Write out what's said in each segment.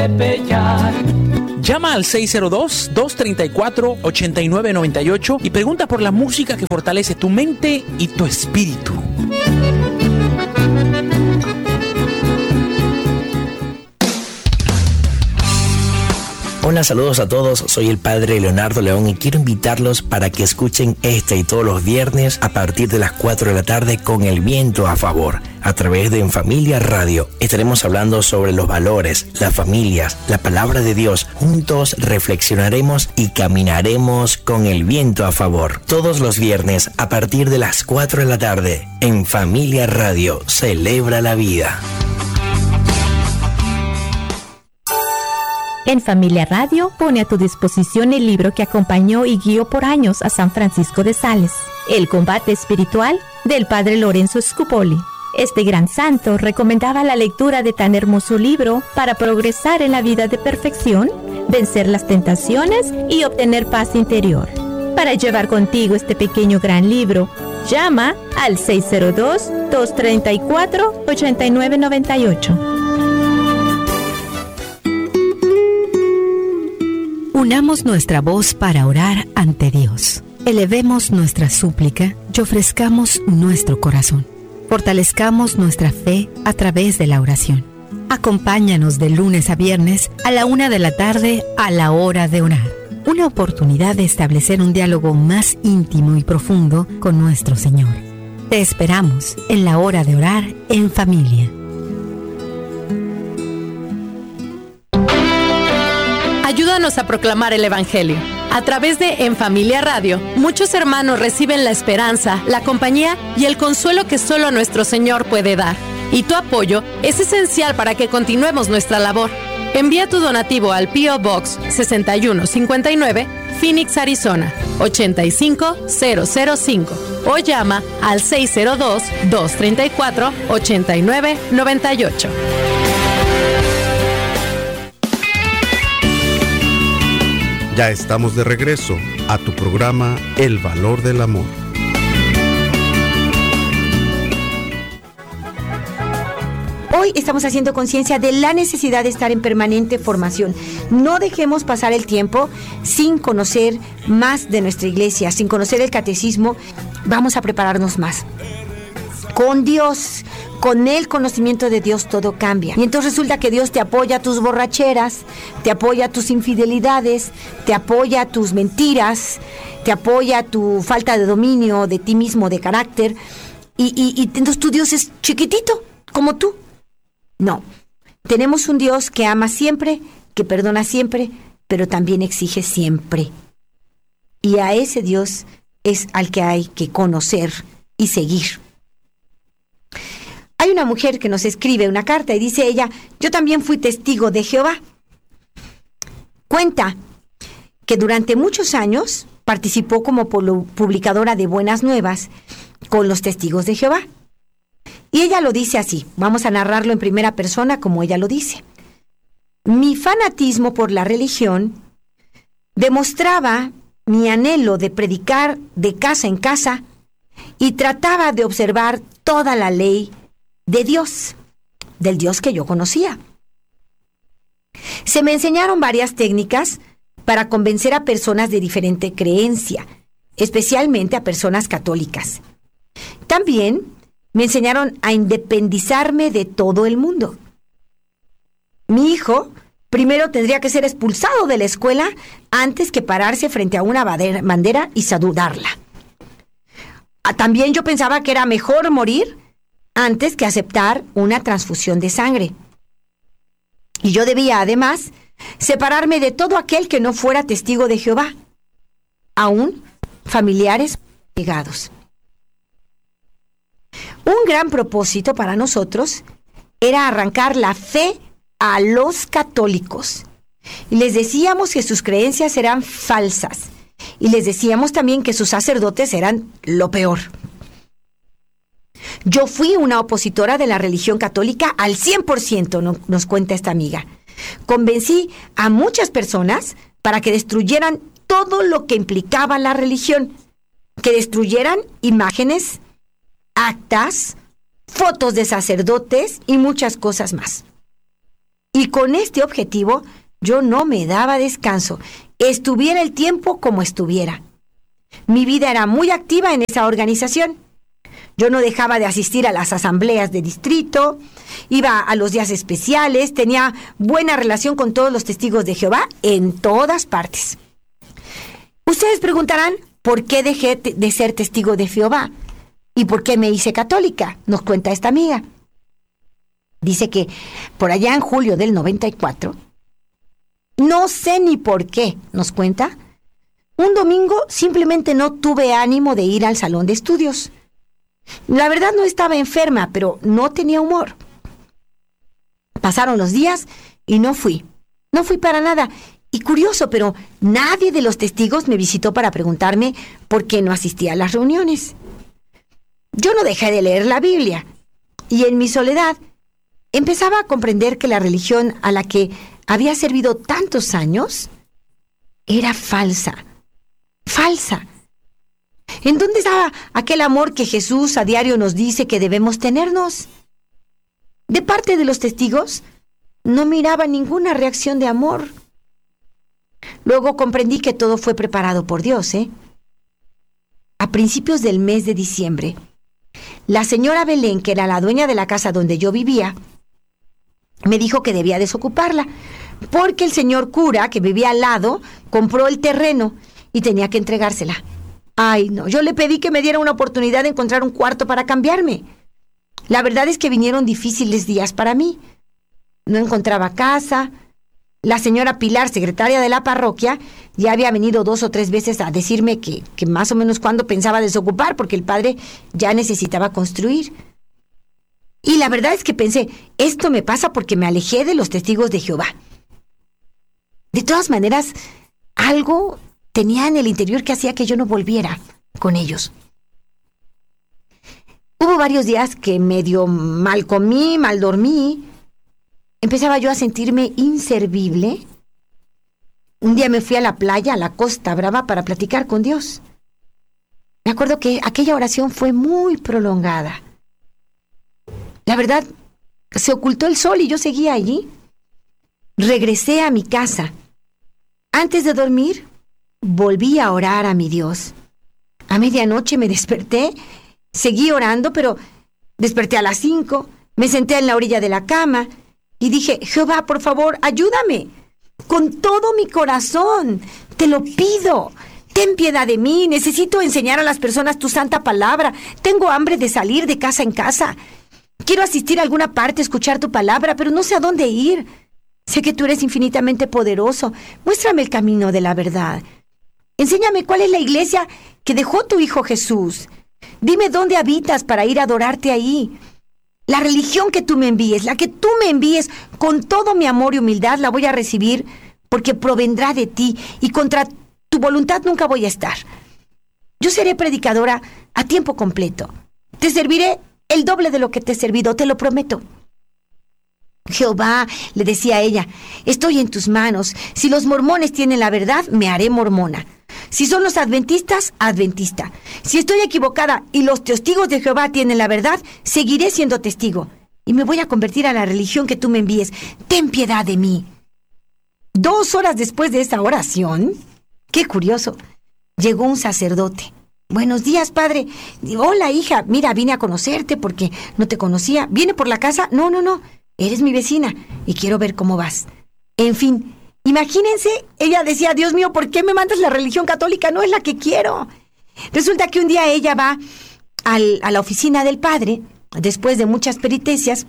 Llama al 602-234-8998 y pregunta por la música que fortalece tu mente y tu espíritu. Hola, saludos a todos, soy el Padre Leonardo León y quiero invitarlos para que escuchen este y todos los viernes a partir de las 4 de la tarde con El Viento a Favor, a través de En Familia Radio. Estaremos hablando sobre los valores, las familias, la palabra de Dios. Juntos reflexionaremos y caminaremos con el viento a favor. Todos los viernes a partir de las 4 de la tarde, En Familia Radio, celebra la vida. En Familia Radio pone a tu disposición el libro que acompañó y guió por años a San Francisco de Sales, El combate espiritual del Padre Lorenzo Scupoli. Este gran santo recomendaba la lectura de tan hermoso libro para progresar en la vida de perfección, vencer las tentaciones y obtener paz interior. Para llevar contigo este pequeño gran libro, llama al 602-234-8998. Unamos nuestra voz para orar ante Dios. Elevemos nuestra súplica y ofrezcamos nuestro corazón. Fortalezcamos nuestra fe a través de la oración. Acompáñanos de lunes a viernes a la 1 de la tarde a la hora de orar. Una oportunidad de establecer un diálogo más íntimo y profundo con nuestro Señor. Te esperamos en la hora de orar en familia. Ayúdanos a proclamar el Evangelio. A través de En Familia Radio, muchos hermanos reciben la esperanza, la compañía y el consuelo que solo nuestro Señor puede dar. Y tu apoyo es esencial para que continuemos nuestra labor. Envía tu donativo al P.O. Box 6159, Phoenix, Arizona, 85005 o llama al 602-234-8998. Ya estamos de regreso a tu programa El Valor del Amor. Hoy estamos haciendo conciencia de la necesidad de estar en permanente formación. No dejemos pasar el tiempo sin conocer más de nuestra iglesia, sin conocer el catecismo. Vamos a prepararnos más. Con Dios, con el conocimiento de Dios todo cambia. Y entonces resulta que Dios te apoya tus borracheras, te apoya tus infidelidades, te apoya tus mentiras, te apoya tu falta de dominio de ti mismo, de carácter. Y entonces tu Dios es chiquitito, como tú. No, tenemos un Dios que ama siempre, que perdona siempre, pero también exige siempre. Y a ese Dios es al que hay que conocer y seguir. Hay una mujer que nos escribe una carta y dice ella: yo también fui testigo de Jehová. Cuenta que durante muchos años participó como publicadora de Buenas Nuevas con los testigos de Jehová. Y ella lo dice así, vamos a narrarlo en primera persona como ella lo dice. Mi fanatismo por la religión demostraba mi anhelo de predicar de casa en casa y trataba de observar toda la ley de Dios, del Dios que yo conocía. Se me enseñaron varias técnicas para convencer a personas de diferente creencia, especialmente a personas católicas. También me enseñaron a independizarme de todo el mundo. Mi hijo primero tendría que ser expulsado de la escuela antes que pararse frente a una bandera y saludarla. También yo pensaba que era mejor morir antes que aceptar una transfusión de sangre. Y yo debía, además, separarme de todo aquel que no fuera testigo de Jehová, aún familiares llegados. Un gran propósito para nosotros era arrancar la fe a los católicos. Y les decíamos que sus creencias eran falsas. Y les decíamos también que sus sacerdotes eran lo peor. Yo fui una opositora de la religión católica al 100%, nos cuenta esta amiga. Convencí a muchas personas para que destruyeran todo lo que implicaba la religión, que destruyeran imágenes, actas, fotos de sacerdotes y muchas cosas más. Y con este objetivo, yo no me daba descanso, estuviera el tiempo como estuviera. Mi vida era muy activa en esa organización. Yo no dejaba de asistir a las asambleas de distrito, iba a los días especiales, tenía buena relación con todos los testigos de Jehová en todas partes. Ustedes preguntarán, ¿por qué dejé de ser testigo de Jehová? ¿Y por qué me hice católica? Nos cuenta esta amiga. Dice que por allá en julio del 94, no sé ni por qué, nos cuenta, un domingo simplemente no tuve ánimo de ir al salón de estudios. La verdad no estaba enferma, pero no tenía humor. Pasaron los días y no fui. No fui para nada. Y curioso, pero nadie de los testigos me visitó para preguntarme por qué no asistía a las reuniones. Yo no dejé de leer la Biblia. Y en mi soledad empezaba a comprender que la religión a la que había servido tantos años era falsa. Falsa. ¿En dónde estaba aquel amor que Jesús a diario nos dice que debemos tenernos? De parte de los testigos, no miraba ninguna reacción de amor. Luego comprendí que todo fue preparado por Dios, A principios del mes de diciembre, la señora Belén, que era la dueña de la casa donde yo vivía, me dijo que debía desocuparla, porque el señor cura, que vivía al lado, compró el terreno y tenía que entregársela. Ay, no, yo le pedí que me diera una oportunidad de encontrar un cuarto para cambiarme. La verdad es que vinieron difíciles días para mí. No encontraba casa. La señora Pilar, secretaria de la parroquia, ya había venido 2 o 3 veces a decirme que más o menos cuándo pensaba desocupar, porque el padre ya necesitaba construir. Y la verdad es que pensé, esto me pasa porque me alejé de los testigos de Jehová. De todas maneras, algo tenía en el interior que hacía que yo no volviera con ellos. Hubo varios días que medio mal comí, mal dormí. Empezaba yo a sentirme inservible. Un día me fui a la playa, a la Costa Brava, para platicar con Dios. Me acuerdo que aquella oración fue muy prolongada. La verdad, se ocultó el sol y yo seguía allí. Regresé a mi casa. Antes de dormir, volví a orar a mi Dios. A medianoche me desperté, seguí orando, pero desperté a las 5, me senté en la orilla de la cama y dije, Jehová, por favor, ayúdame. Con todo mi corazón, te lo pido. Ten piedad de mí, necesito enseñar a las personas tu santa palabra. Tengo hambre de salir de casa en casa. Quiero asistir a alguna parte, escuchar tu palabra, pero no sé a dónde ir. Sé que tú eres infinitamente poderoso. Muéstrame el camino de la verdad. Enséñame cuál es la iglesia que dejó tu Hijo Jesús. Dime dónde habitas para ir a adorarte ahí. La religión que tú me envíes, la que tú me envíes, con todo mi amor y humildad la voy a recibir, porque provendrá de ti y contra tu voluntad nunca voy a estar. Yo seré predicadora a tiempo completo. Te serviré el doble de lo que te he servido, te lo prometo. Jehová, le decía a ella, estoy en tus manos. Si los mormones tienen la verdad, me haré mormona. Si son los adventistas, adventista. Si estoy equivocada y los testigos de Jehová tienen la verdad, seguiré siendo testigo. Y me voy a convertir a la religión que tú me envíes. Ten piedad de mí. 2 horas después de esa oración, qué curioso, llegó un sacerdote. Buenos días, padre. Hola, hija. Mira, vine a conocerte porque no te conocía. ¿Viene por la casa? No. Eres mi vecina y quiero ver cómo vas. En fin, imagínense, ella decía, Dios mío, ¿por qué me mandas la religión católica? No es la que quiero. Resulta que un día ella va a la oficina del padre, después de muchas peripecias,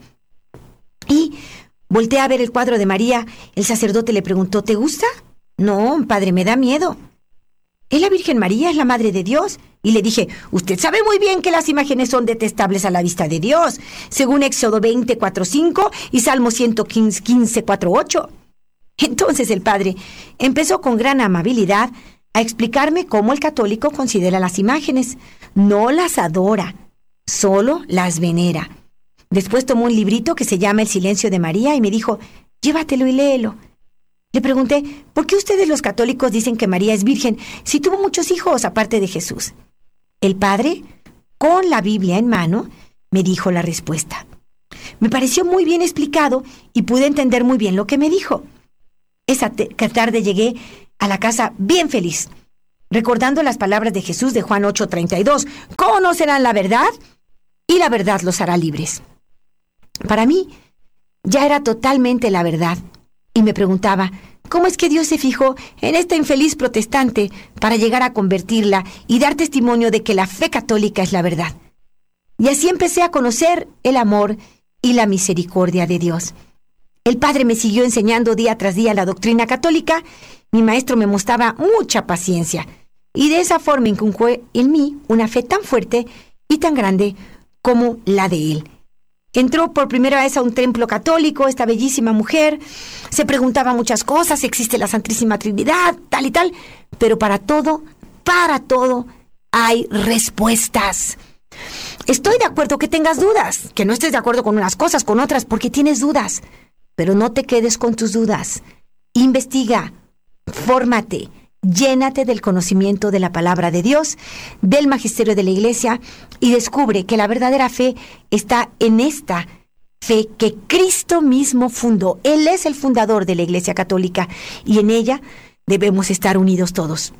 y voltea a ver el cuadro de María. El sacerdote le preguntó, ¿te gusta? No, padre, me da miedo. Es la Virgen María, es la Madre de Dios. Y le dije, usted sabe muy bien que las imágenes son detestables a la vista de Dios, según Éxodo 20, 4:5 y Salmo 115, 4:8. Entonces el padre empezó con gran amabilidad a explicarme cómo el católico considera las imágenes. No las adora, solo las venera. Después tomó un librito que se llama El silencio de María y me dijo, llévatelo y léelo. Le pregunté, ¿por qué ustedes los católicos dicen que María es virgen si tuvo muchos hijos aparte de Jesús? El padre, con la Biblia en mano, me dijo la respuesta. Me pareció muy bien explicado y pude entender muy bien lo que me dijo. Esa tarde llegué a la casa bien feliz, recordando las palabras de Jesús de Juan 8:32. Conocerán la verdad y la verdad los hará libres. Para mí, ya era totalmente la verdad. Y me preguntaba, ¿cómo es que Dios se fijó en esta infeliz protestante para llegar a convertirla y dar testimonio de que la fe católica es la verdad? Y así empecé a conocer el amor y la misericordia de Dios. El Padre me siguió enseñando día tras día la doctrina católica. Mi maestro me mostraba mucha paciencia. Y de esa forma inculcó en mí una fe tan fuerte y tan grande como la de él. Entró por primera vez a un templo católico, esta bellísima mujer. Se preguntaba muchas cosas, existe la Santísima Trinidad, tal y tal. Pero para todo hay respuestas. Estoy de acuerdo que tengas dudas, que no estés de acuerdo con unas cosas, con otras, porque tienes dudas. Pero no te quedes con tus dudas. Investiga, fórmate, llénate del conocimiento de la palabra de Dios, del magisterio de la Iglesia, y descubre que la verdadera fe está en esta fe que Cristo mismo fundó. Él es el fundador de la Iglesia Católica y en ella debemos estar unidos todos.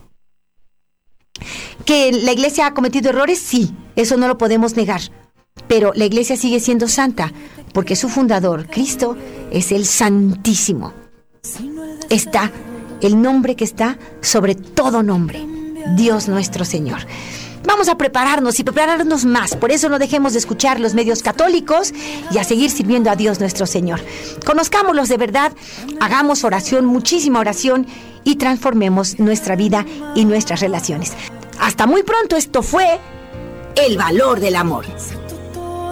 ¿Que la Iglesia ha cometido errores? Sí, eso no lo podemos negar. Pero la Iglesia sigue siendo santa porque su fundador, Cristo, es el Santísimo. Está el nombre que está sobre todo nombre, Dios nuestro Señor. Vamos a prepararnos y prepararnos más. Por eso no dejemos de escuchar los medios católicos y a seguir sirviendo a Dios nuestro Señor. Conozcámoslos de verdad, hagamos oración, muchísima oración, y transformemos nuestra vida y nuestras relaciones. Hasta muy pronto. Esto fue El Valor del Amor.